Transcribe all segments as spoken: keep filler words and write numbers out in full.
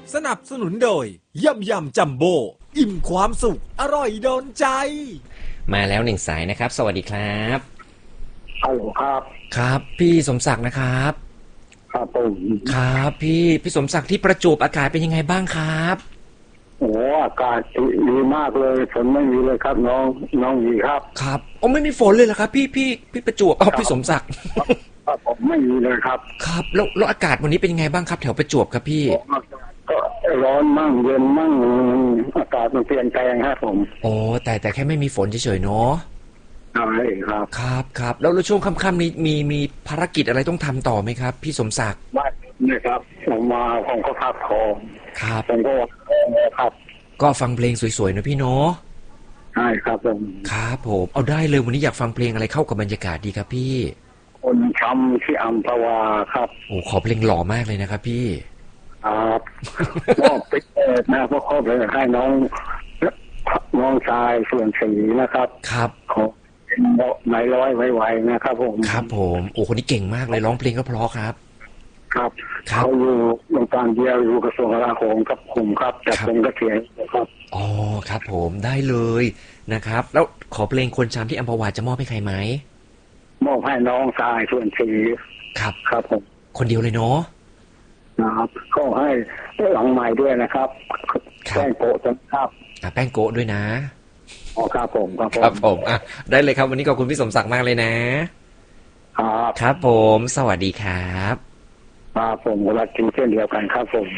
สนับสนุนโดยยำยำจัมโบ้อิ่มความสุขอร่อยโดนใจมาแล้วหนึ่งสายนะครับสวัสดีครับฮัลโหลครับครับพี่สมศักดิ์นะครับครับผมครับพี่พี่สมศักดิ์ที่ประจวบอากาศเป็นยังไงบ้างครับโอ้อากาศดีมากเลยฝนไม่มีเลยครับน้องน้องดีครับครับโอ้ไม่มีฝนเลยเหรอครับพี่พี่พี่ประจวบอ๋อพี่สมศักดิ์ครับผมไม่มีเลยครับครับแล้วแล้วอากาศวันนี้เป็นยังไงบ้างครับแถวประจวบครับพี่ก็ร้อนมั่งเย็นมั่งอากาศมันเปลี่ยนแปลงครับผมโอ้แต่แต่แค่ไม่มีฝนเฉยๆเนาะใช่ครับครับครับแล้วช่วงค่ำๆนี้มีมีภารกิจอะไรต้องทำต่อไหมครับพี่สมศักดิ์ไม่นะครับผมมาผมก็พักคอครับผมก็ครับก็ฟังเพลงสวยๆนะพี่เนาะใช่ครับผมครับผมเอาได้เลยวันนี้อยากฟังเพลงอะไรเข้ากับบรรยากาศดีครับพี่คนช้ำที่อัมพวาครับโอ้ขอเพลงหล่อมากเลยนะครับพี่ครับก็ปิดเปิดนะเพราะครอบเลยให้น้องน้องชายส่วนสีนะครับครับขอเป็นไม้ร้อยไวๆนะครับผมครับผมโอ้คนนี้เก่งมากเลยร้องเพลงก็เพราะครับครับเขาอยู่โรงการเดียวอยู่กระทรวงกลาโหมกับผมครับจากผมก็เขียนครับอ๋อครับผมได้เลยนะครับแล้วขอเพลงคนช้ำที่อัมพวาจะมอบให้ใครไหมมอบให้น้องชายส่วนสีครับครับผมคนเดียวเลยเนาะนะครับก็ให้หลังใหม่ด้วยนะครับแป้งโกะจังครับแป้งโกะด้วยนะอ๋อครับผมครับครับผมอ่ะได้เลยครับวันนี้ขอบคุณพี่สมศักดิ์มากเลยนะครับครับผมสวัสดีครับครับผมรักจริงเช่นเดียวกันครับผม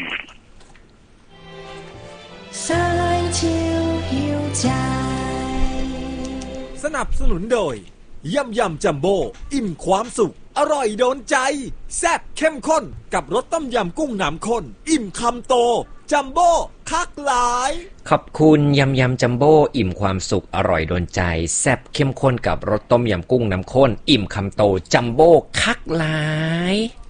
สนับสนุนโดยยำยำจัมโบ้อิ่มความสุขอร่อยโดนใจแซ่บเข้มข้นกับรสต้มยำกุ้งน้ำข้นอิ่มคำโตจัมโบ้คักหลายขอบคุณยำยำจัมโบ้อิ่มความสุขอร่อยโดนใจแซ่บเข้มข้นกับรสต้มยำกุ้งน้ำข้นอิ่มคำโตจัมโบ้คักหลาย